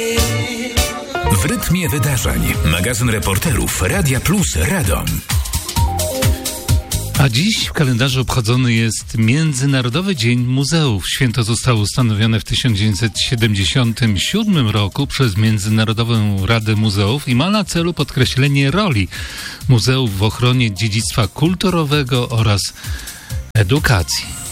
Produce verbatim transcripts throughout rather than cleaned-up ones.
W rytmie wydarzeń. Magazyn reporterów Radia Plus Radom. A dziś w kalendarzu obchodzony jest Międzynarodowy Dzień Muzeów. Święto zostało ustanowione w tysiąc dziewięćset siedemdziesiątym siódmym roku przez Międzynarodową Radę Muzeów i ma na celu podkreślenie roli muzeów w ochronie dziedzictwa kulturowego oraz edukacji.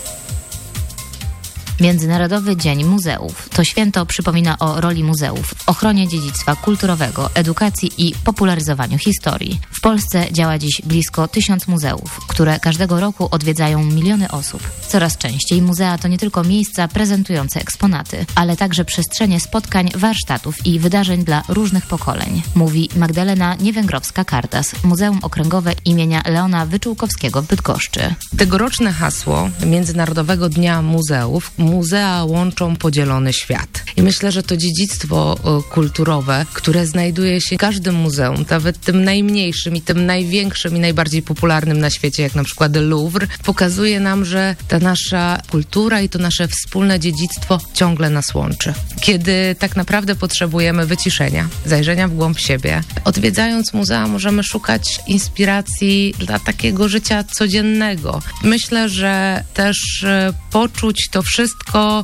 Międzynarodowy Dzień Muzeów. To święto przypomina o roli muzeów w ochronie dziedzictwa kulturowego, edukacji i popularyzowaniu historii. W Polsce działa dziś blisko tysiąc muzeów, które każdego roku odwiedzają miliony osób. Coraz częściej muzea to nie tylko miejsca prezentujące eksponaty, ale także przestrzenie spotkań, warsztatów i wydarzeń dla różnych pokoleń, mówi Magdalena Niewęgrowska-Kardas, Muzeum Okręgowe imienia Leona Wyczółkowskiego w Bydgoszczy. Tegoroczne hasło Międzynarodowego Dnia Muzeów: muzea łączą podzielony świat. I myślę, że to dziedzictwo kulturowe, które znajduje się w każdym muzeum, nawet tym najmniejszym i tym największym i najbardziej popularnym na świecie, jak na przykład Louvre, pokazuje nam, że ta nasza kultura i to nasze wspólne dziedzictwo ciągle nas łączy. Kiedy tak naprawdę potrzebujemy wyciszenia, zajrzenia w głąb siebie, odwiedzając muzea możemy szukać inspiracji dla takiego życia codziennego. Myślę, że też poczuć to wszystko,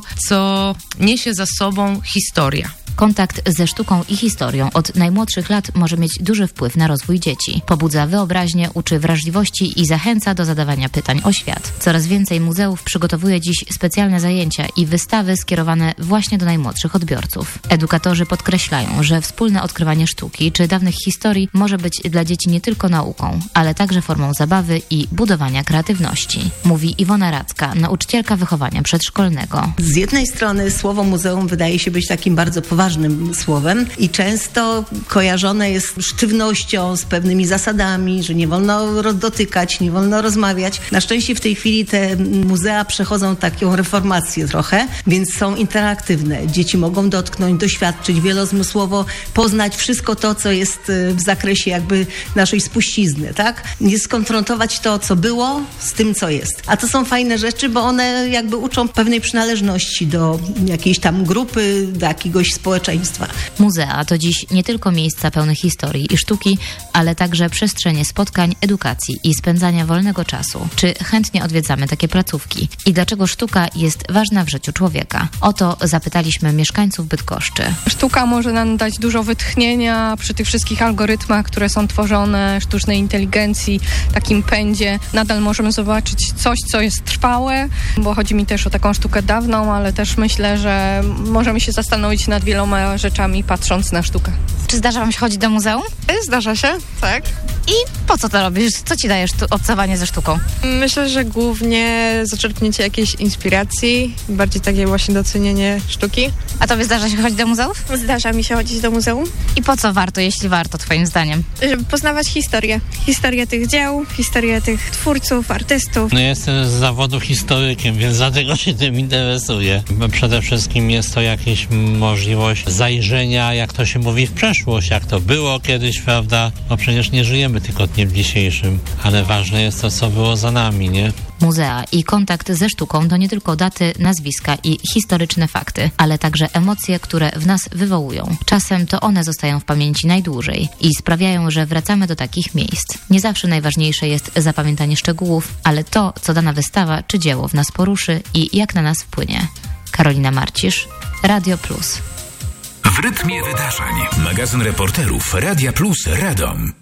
co niesie za sobą historia. Kontakt ze sztuką i historią od najmłodszych lat może mieć duży wpływ na rozwój dzieci. Pobudza wyobraźnię, uczy wrażliwości i zachęca do zadawania pytań o świat. Coraz więcej muzeów przygotowuje dziś specjalne zajęcia i wystawy skierowane właśnie do najmłodszych odbiorców. Edukatorzy podkreślają, że wspólne odkrywanie sztuki czy dawnych historii może być dla dzieci nie tylko nauką, ale także formą zabawy i budowania kreatywności, mówi Iwona Radzka, nauczycielka wychowania przedszkolnego. Z jednej strony słowo muzeum wydaje się być takim bardzo poważnym ważnym słowem i często kojarzone jest sztywnością, z pewnymi zasadami, że nie wolno dotykać, nie wolno rozmawiać. Na szczęście w tej chwili te muzea przechodzą taką reformację trochę, więc są interaktywne. Dzieci mogą dotknąć, doświadczyć wielozmysłowo, poznać wszystko to, co jest w zakresie jakby naszej spuścizny, tak? Nie skonfrontować to, co było, z tym, co jest. A to są fajne rzeczy, bo one jakby uczą pewnej przynależności do jakiejś tam grupy, do jakiegoś społeczeństwa. Muzea to dziś nie tylko miejsca pełne historii i sztuki, ale także przestrzenie spotkań, edukacji i spędzania wolnego czasu. Czy chętnie odwiedzamy takie placówki? I dlaczego sztuka jest ważna w życiu człowieka? O to zapytaliśmy mieszkańców Bydgoszczy. Sztuka może nam dać dużo wytchnienia przy tych wszystkich algorytmach, które są tworzone, sztucznej inteligencji, takim pędzie. Nadal możemy zobaczyć coś, co jest trwałe, bo chodzi mi też o taką sztukę dawną, ale też myślę, że możemy się zastanowić nad wieloma rzeczami, patrząc na sztukę. Czy zdarza wam się chodzić do muzeum? Zdarza się, tak. I po co to robisz? Co ci dajesz tu obcowanie ze sztuką? Myślę, że głównie zaczerpnięcie jakiejś inspiracji, bardziej takie właśnie docenienie sztuki. A tobie zdarza się chodzić do muzeów? Zdarza mi się chodzić do muzeum. I po co warto, jeśli warto, twoim zdaniem? Żeby poznawać historię. Historię tych dzieł, historię tych twórców, artystów. No jestem z zawodu historykiem, więc dlatego się tym interesuję. Przede wszystkim jest to jakaś możliwość zajrzenia, jak to się mówi, w przeszłość, jak to było kiedyś, prawda? Bo przecież nie żyjemy tylko dniem dzisiejszym, ale ważne jest to, co było za nami, nie? Muzea i kontakt ze sztuką to nie tylko daty, nazwiska i historyczne fakty, ale także emocje, które w nas wywołują. Czasem to one zostają w pamięci najdłużej i sprawiają, że wracamy do takich miejsc. Nie zawsze najważniejsze jest zapamiętanie szczegółów, ale to, co dana wystawa czy dzieło w nas poruszy i jak na nas wpłynie. Karolina Marcisz, Radio Plus. W rytmie wydarzeń. Magazyn reporterów Radia Plus Radom.